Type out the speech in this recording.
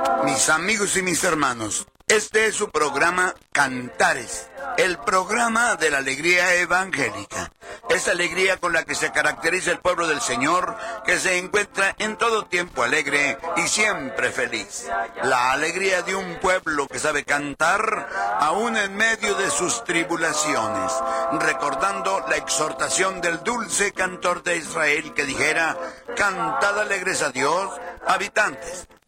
Mis amigos y mis hermanos, este es su programa Cantares, el programa de la alegría evangélica. Esa alegría con la que se caracteriza el pueblo del Señor, que se encuentra en todo tiempo alegre y siempre feliz. La alegría de un pueblo que sabe cantar aún en medio de sus tribulaciones, recordando la exhortación del dulce cantor de Israel que dijera: cantad alegres a Dios, habitantes